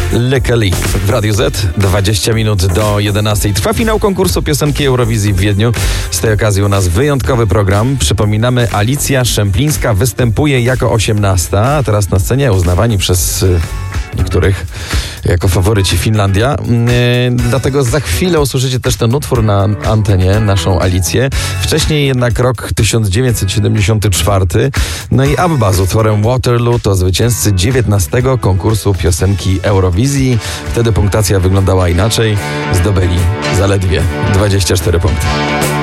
Lekali w Radiu Z. 20 minut do 11. Trwa finał konkursu piosenki Eurowizji w Wiedniu. Z tej okazji u nas wyjątkowy program. Przypominamy, Alicja Szemplińska występuje jako 18, a teraz na scenie uznawani przez niektórych jako faworyci Finlandia. Dlatego za chwilę usłyszycie też ten utwór na antenie, naszą Alicję. Wcześniej jednak rok 1974. No i ABBA z utworem Waterloo to zwycięzcy 19. konkursu piosenki Eurowizji. Wtedy punktacja wyglądała inaczej. Zdobyli zaledwie 24 punkty.